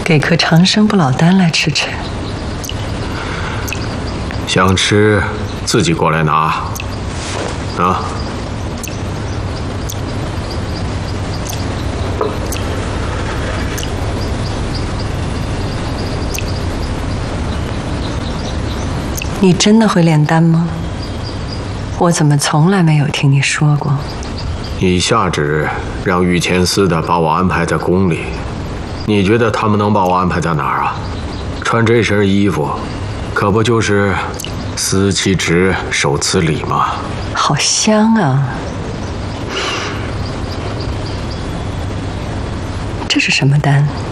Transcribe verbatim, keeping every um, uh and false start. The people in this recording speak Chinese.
给颗长生不老丹来吃吃。 想吃，自己过来拿。啊。 你真的会炼丹吗？我怎么从来没有听你说过？ 你下旨让御前司的把我安排在宫里，你觉得他们能把我安排在哪儿啊？穿这身衣服，可不就是司其职，守此礼吗？ 好香啊！这是什么丹？